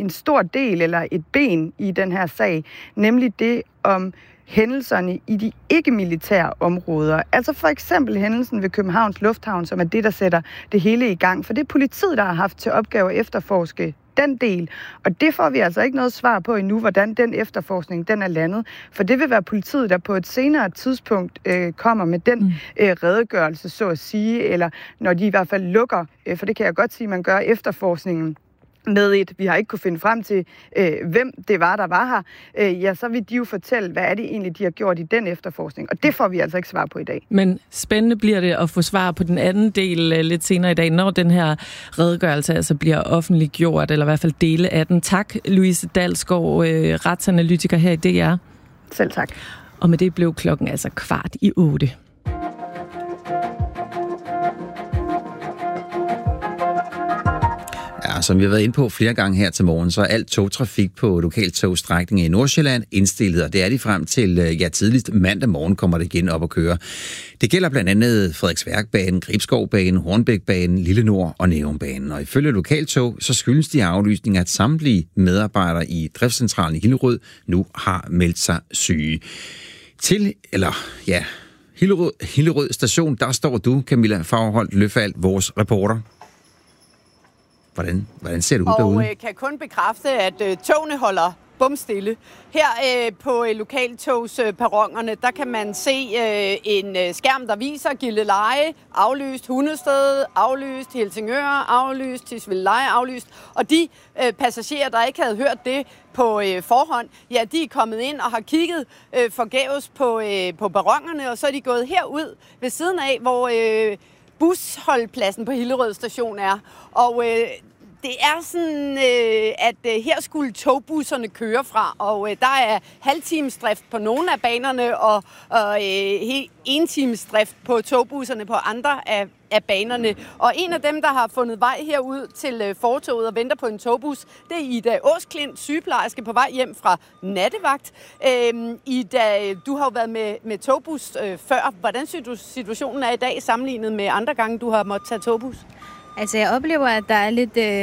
en stor del eller et ben i den her sag, nemlig det om hændelserne i de ikke-militære områder. Altså for eksempel hændelsen ved Københavns Lufthavn, som er det, der sætter det hele i gang. For det er politiet, der har haft til opgave at efterforske den del. Og det får vi altså ikke noget svar på endnu, hvordan den efterforskning den er landet. For det vil være politiet, der på et senere tidspunkt kommer med den redegørelse, så at sige, eller når de i hvert fald lukker, for det kan jeg godt sige, man gør efterforskningen med vi har ikke kunne finde frem til, hvem det var, der var her, så vil de jo fortælle, hvad er det egentlig, de har gjort i den efterforskning. Og det får vi altså ikke svar på i dag. Men spændende bliver det at få svar på den anden del lidt senere i dag, når den her redegørelse altså bliver offentliggjort, eller i hvert fald dele af den. Tak, Louise Dalsgaard, retsanalytiker her i DR. Selv tak. Og med det blev klokken altså 7:15. Som vi har været inde på flere gange her til morgen, så er alt togtrafik på lokaltogstrækningen i Nordsjælland indstillet, og det er de frem til, tidligst mandag morgen kommer det igen op at køre. Det gælder blandt andet Frederiksværkbanen, Gribskovbanen, Hornbækbanen, Lille Nord og Nærumbanen. Og ifølge lokaltog, så skyldes de aflysninger, at samtlige medarbejdere i driftscentralen i Hillerød nu har meldt sig syge. Hillerød station, der står du, Camilla Fagerholt Løfald, vores reporter. Hvordan ser det ud derude? Og kan kun bekræfte, at togene holder bumstille. Her på lokaltogsperronerne, der kan man se en skærm, der viser Gilleleje, aflyst, Hundested, aflyst, Helsingør, aflyst, Tisvildeleje, aflyst. Og de passagerer, der ikke havde hørt det på forhånd, ja, de er kommet ind og har kigget forgæves på perronerne, og så er de gået herud ved siden af, hvor busholdpladsen på Hillerød station er. Og det er sådan, at her skulle togbusserne køre fra, og der er halvtimesdrift på nogle af banerne, og entimesdrift på togbusserne på andre af banerne. Og en af dem, der har fundet vej herud til fortoget og venter på en togbus, det er Ida Åsklint, sygeplejerske på vej hjem fra nattevagt. Ida, du har jo været med togbus før. Hvordan synes du, situationen er i dag sammenlignet med andre gange, du har måttet tage togbus? Altså, jeg oplever, at der er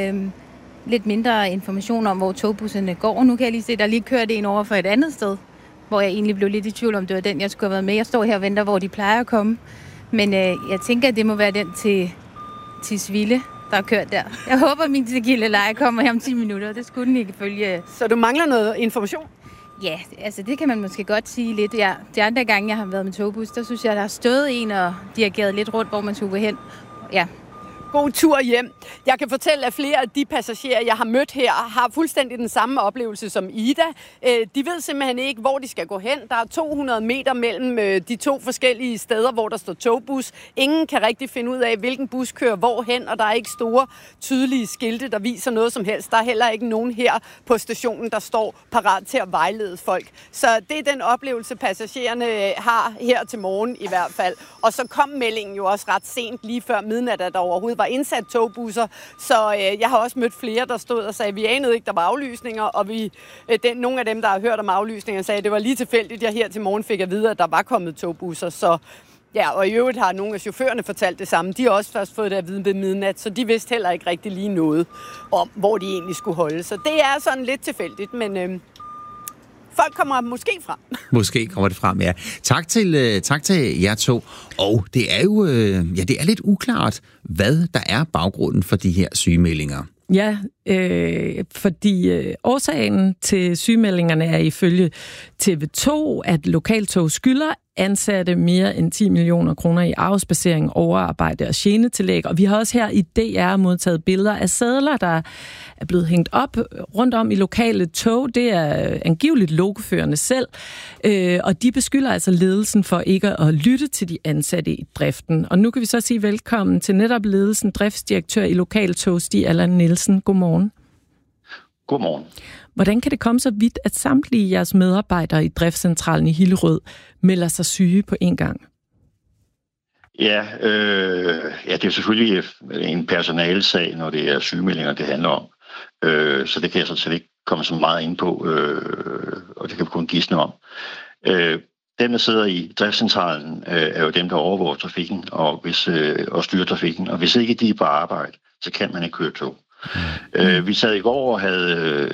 lidt mindre information om, hvor togbusserne går. Nu kan jeg lige se, at der lige kørt en over for et andet sted, hvor jeg egentlig blev lidt i tvivl om, det var den, jeg skulle have været med. Jeg står her og venter, hvor de plejer at komme. Men jeg tænker, at det må være den til Tisvilde, der er kørt der. Jeg håber, min til Gilleleje kommer her om 10 minutter. Det skulle den ikke følge. Så du mangler noget information? Ja, altså det kan man måske godt sige lidt. Ja, de andre gange, jeg har været med togbus, der synes jeg, der har stået en og dirigeret lidt rundt, hvor man skulle gå hen. Ja. God tur hjem. Jeg kan fortælle, at flere af de passagerer, jeg har mødt her, har fuldstændig den samme oplevelse som Ida. De ved simpelthen ikke, hvor de skal gå hen. Der er 200 meter mellem de to forskellige steder, hvor der står togbus. Ingen kan rigtig finde ud af, hvilken bus kører hvorhen, og der er ikke store, tydelige skilte, der viser noget som helst. Der er heller ikke nogen her på stationen, der står parat til at vejlede folk. Så det er den oplevelse, passagererne har her til morgen i hvert fald. Og så kom meldingen jo også ret sent, lige før midnat, at der overhovedet var indsat togbusser, så jeg har også mødt flere, der stod og sagde, at vi anede ikke, der var aflysninger, og nogle af dem, der har hørt om aflysninger, sagde, at det var lige tilfældigt, jeg her til morgen fik at vide, at der var kommet togbusser, så ja, og i øvrigt har nogle af chaufførerne fortalt det samme. De har også først fået det at vide ved midnat, så de vidste heller ikke rigtig lige noget om, hvor de egentlig skulle holde. Så det er sådan lidt tilfældigt, men folk kommer måske frem. Måske kommer det frem, ja. Tak til jer to. Og det er jo det er lidt uklart, hvad der er baggrunden for de her sygemeldinger. Ja, fordi årsagen til sygemeldingerne er ifølge TV2, at lokaltog skylder ansatte mere end 10 millioner kroner i afspacering, overarbejde og genetillæg. Og vi har også her i DR modtaget billeder af sedler, der er blevet hængt op rundt om i lokale tog. Det er angiveligt lokoførerne selv, og de beskylder altså ledelsen for ikke at lytte til de ansatte i driften. Og nu kan vi så sige velkommen til netop ledelsen, driftsdirektør i Lokaltog, Stig Allan Nielsen. Godmorgen. Godmorgen. Hvordan kan det komme så vidt, at samtlige jeres medarbejdere i driftscentralen i Hillerød melder sig syge på en gang? Ja, det er selvfølgelig en personalesag, når det er sygemeldinger, det handler om. Så det kan jeg sådan set ikke komme så meget ind på, og det kan vi kun gisne om. Dem, der sidder i driftscentralen, er jo dem, der overvåger trafikken og styrer trafikken. Og hvis ikke de er på arbejde, så kan man ikke køre tog. Vi sad i går og havde